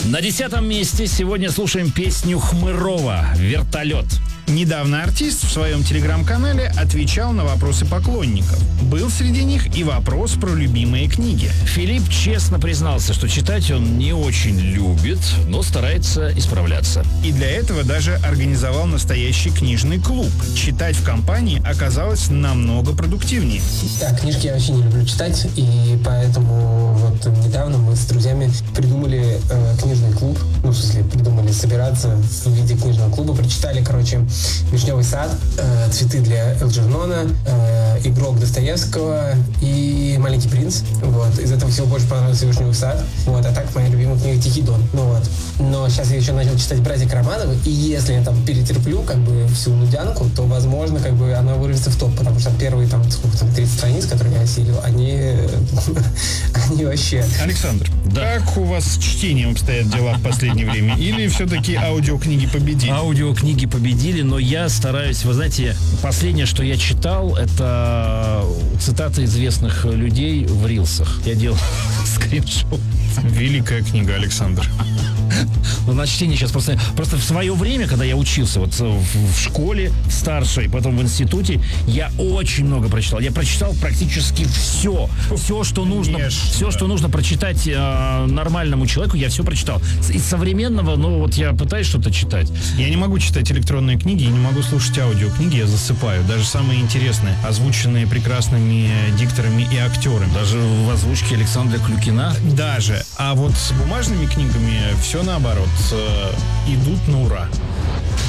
На 10-м месте сегодня слушаем песню Хмырова «Вертолет». Недавно артист в своем телеграм-канале отвечал на вопросы поклонников. Был среди них и вопрос про любимые книги. Филипп честно признался, что читать он не очень любит, но старается исправляться. И для этого даже организовал настоящий книжный клуб. Читать в компании оказалось намного продуктивнее. Да, книжки я вообще не люблю читать, и поэтому вот недавно мы с друзьями придумали книжный клуб. Ну, в смысле, придумали собираться в виде книжного клуба. Прочитали, «Вишневый сад», «Цветы для Элджернона», «Игрок» Достоевского и «Маленький принц». Вот. Из этого всего больше понравился «Вишневый сад». Вот. А так моя любимая книга «Тихий дон». Ну вот. Но сейчас я еще начал читать «Братья Карамазовы», и если я там перетерплю всю нудянку, то, возможно, она вырвется в топ, потому что первые 30 страниц, которые я осилил, они вообще... Александр, как у вас с чтением обстоят дела в последнее время? Или все-таки аудиокниги победили? Аудиокниги победили, но я стараюсь, вы знаете, последнее, что я читал, это цитаты известных людей в рилсах. Я делал скриншот. Великая книга, Александр. Но на чтение сейчас просто в свое время, когда я учился в школе старшей, потом в институте, я очень много прочитал. Я прочитал практически все, что нужно прочитать нормальному человеку, я все прочитал. Из современного, я пытаюсь что-то читать. Я не могу читать электронные книги и не могу слушать аудиокниги, я засыпаю. Даже самые интересные, озвученные прекрасными дикторами и актерами. Даже в озвучке Александра Клюкина. Даже. А вот с бумажными книгами все наоборот. Идут на ура.